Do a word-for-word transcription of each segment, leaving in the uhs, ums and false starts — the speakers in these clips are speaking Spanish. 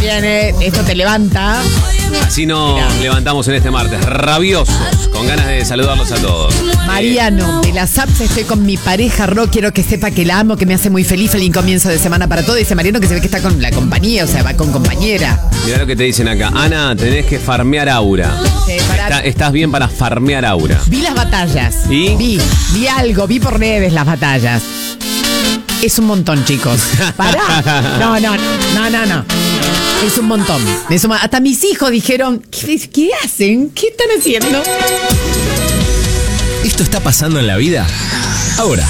viene, esto te levanta. Así nos Mirá. levantamos en este martes, rabiosos, con ganas de saludarlos a todos. Mariano, de las apps estoy con mi pareja Ro, quiero que sepa que la amo, que me hace muy feliz, feliz comienzo de semana para todo. Dice Mariano que se ve que está con la compañía, o sea, va con compañera. Mirá lo que te dicen acá. Ana, tenés que farmear aura. Sí, pará. Está- estás bien para farmear aura. Vi las batallas. ¿Y? Vi, vi algo, vi por redes las batallas. Es un montón, chicos. Pará. No, no, no, no, no. Es un montón. Es un- hasta mis hijos dijeron, ¿qué, qué hacen? ¿Qué están haciendo? ¿Esto está pasando en la vida? Ahora.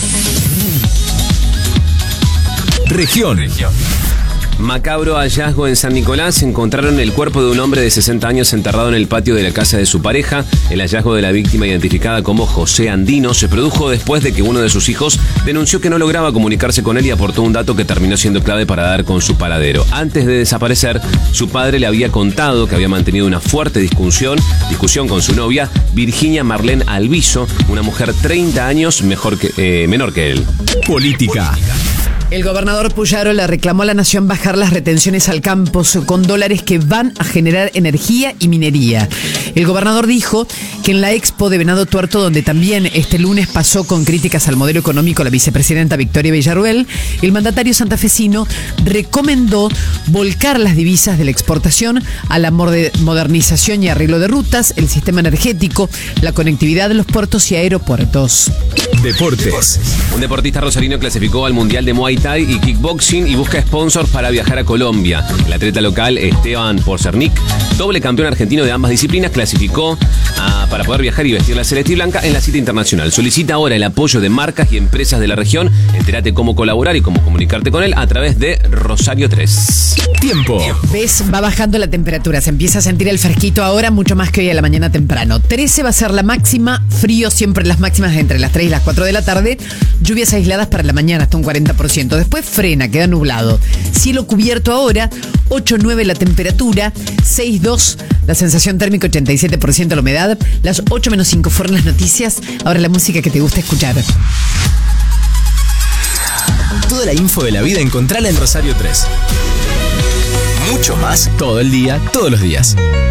Región. Macabro hallazgo en San Nicolás. Encontraron el cuerpo de un hombre de sesenta años enterrado en el patio de la casa de su pareja. El hallazgo de la víctima, identificada como José Andino, se produjo después de que uno de sus hijos denunció que no lograba comunicarse con él y aportó un dato que terminó siendo clave para dar con su paradero. Antes de desaparecer, su padre le había contado que había mantenido una fuerte discusión, discusión con su novia, Virginia Marlene Alviso, una mujer treinta años mejor que, eh, menor que él. Política. El gobernador Puyaro le reclamó a la nación bajar las retenciones al campo con dólares que van a generar energía y minería. El gobernador dijo que en la expo de Venado Tuerto, donde también este lunes pasó con críticas al modelo económico la vicepresidenta Victoria Villarruel, el mandatario santafesino recomendó volcar las divisas de la exportación a la morde- modernización y arreglo de rutas, el sistema energético, la conectividad de los puertos y aeropuertos. Deportes. Un deportista rosarino clasificó al Mundial de Muay Thai y Kickboxing y busca sponsors para viajar a Colombia. El atleta local Esteban Porcernic, doble campeón argentino de ambas disciplinas, clasificó a, para poder viajar y vestir la celeste y blanca en la cita internacional. Solicita ahora el apoyo de marcas y empresas de la región. Entérate cómo colaborar y cómo comunicarte con él a través de Rosario tres. Tiempo. ¿Ves? Va bajando la temperatura. Se empieza a sentir el fresquito ahora, mucho más que hoy a la mañana temprano. trece va a ser la máxima. Frío siempre las máximas entre las tres y las cuatro de la tarde. Lluvias aisladas para la mañana, hasta un cuarenta por ciento. Después frena, queda nublado. Cielo cubierto ahora. ocho nueve la temperatura. seis dos la sensación térmica, ochenta y siete por ciento la humedad. Las ocho menos cinco fueron las noticias. Ahora la música que te gusta escuchar. Toda la info de la vida encontrala en Rosario tres. Mucho más todo el día, todos los días.